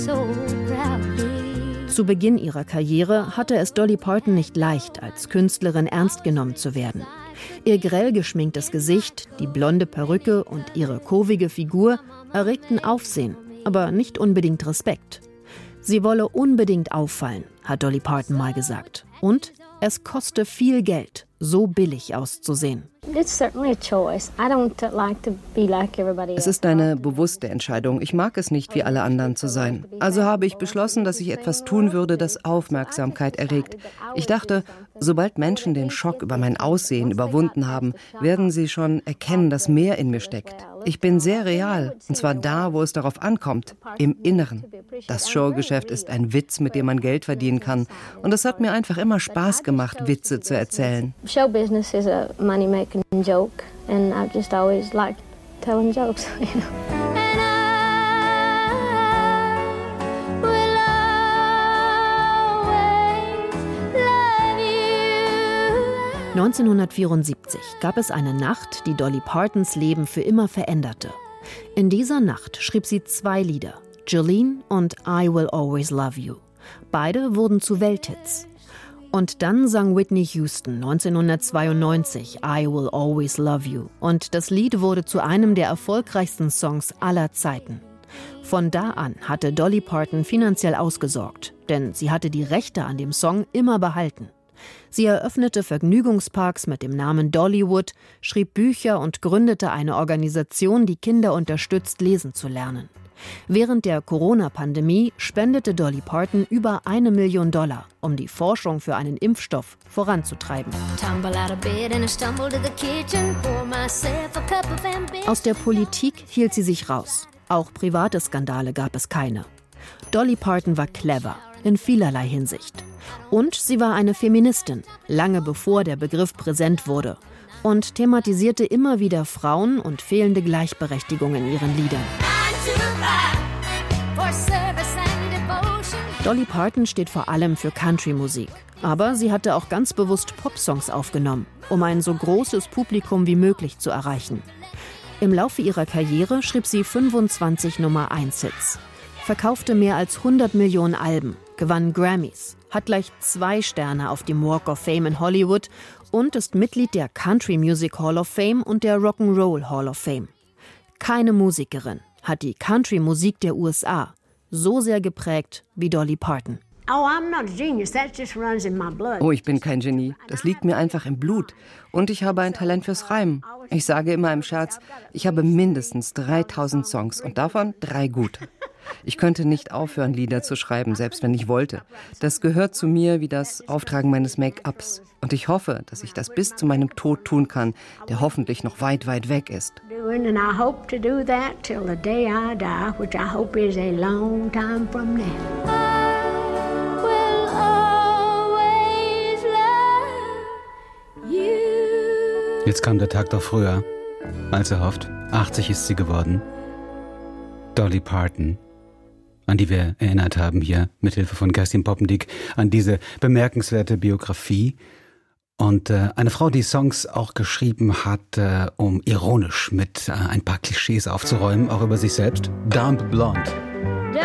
Zu Beginn ihrer Karriere hatte es Dolly Parton nicht leicht, als Künstlerin ernst genommen zu werden. Ihr grell geschminktes Gesicht, die blonde Perücke und ihre kurvige Figur erregten Aufsehen, aber nicht unbedingt Respekt. Sie wolle unbedingt auffallen, hat Dolly Parton mal gesagt. Und es koste viel Geld, so billig auszusehen. Es ist eine bewusste Entscheidung. Ich mag es nicht, wie alle anderen zu sein. Also habe ich beschlossen, dass ich etwas tun würde, das Aufmerksamkeit erregt. Ich dachte, sobald Menschen den Schock über mein Aussehen überwunden haben, werden sie schon erkennen, dass mehr in mir steckt. Ich bin sehr real, und zwar da, wo es darauf ankommt, im Inneren. Das Showgeschäft ist ein Witz, mit dem man Geld verdienen kann. Und es hat mir einfach immer Spaß gemacht, Witze zu erzählen. Showbusiness is a money-making joke, and I've just always liked telling jokes. 1974 gab es eine Nacht, die Dolly Partons Leben für immer veränderte. In dieser Nacht schrieb sie 2 Lieder, Jolene und I Will Always Love You. Beide wurden zu Welthits. Und dann sang Whitney Houston 1992 I Will Always Love You. Und das Lied wurde zu einem der erfolgreichsten Songs aller Zeiten. Von da an hatte Dolly Parton finanziell ausgesorgt, denn sie hatte die Rechte an dem Song immer behalten. Sie eröffnete Vergnügungsparks mit dem Namen Dollywood, schrieb Bücher und gründete eine Organisation, die Kinder unterstützt, lesen zu lernen. Während der Corona-Pandemie spendete Dolly Parton über $1 Million, um die Forschung für einen Impfstoff voranzutreiben. Aus der Politik hielt sie sich raus. Auch private Skandale gab es keine. Dolly Parton war clever, in vielerlei Hinsicht. Und sie war eine Feministin, lange bevor der Begriff präsent wurde. Und thematisierte immer wieder Frauen und fehlende Gleichberechtigung in ihren Liedern. Dolly Parton steht vor allem für Country-Musik. Aber sie hatte auch ganz bewusst Popsongs aufgenommen, um ein so großes Publikum wie möglich zu erreichen. Im Laufe ihrer Karriere schrieb sie 25 Nummer-1-Hits, verkaufte mehr als 100 Millionen Alben, gewann Grammys, hat gleich 2 Sterne auf dem Walk of Fame in Hollywood und ist Mitglied der Country Music Hall of Fame und der Rock'n'Roll Hall of Fame. Keine Musikerin hat die Country-Musik der USA so sehr geprägt wie Dolly Parton. Oh, ich bin kein Genie. Das liegt mir einfach im Blut. Und ich habe ein Talent fürs Reimen. Ich sage immer im Scherz, ich habe mindestens 3000 Songs und davon 3 gute. Ich könnte nicht aufhören, Lieder zu schreiben, selbst wenn ich wollte. Das gehört zu mir wie das Auftragen meines Make-ups. Und ich hoffe, dass ich das bis zu meinem Tod tun kann, der hoffentlich noch weit, weit weg ist. Jetzt kam der Tag doch früher, als erhofft. 80 ist sie geworden. Dolly Parton, an die wir erinnert haben hier mithilfe von Kerstin Poppendiek, an diese bemerkenswerte Biografie. Und eine Frau, die Songs auch geschrieben hat, um ironisch mit ein paar Klischees aufzuräumen, auch über sich selbst. Dumb Blonde.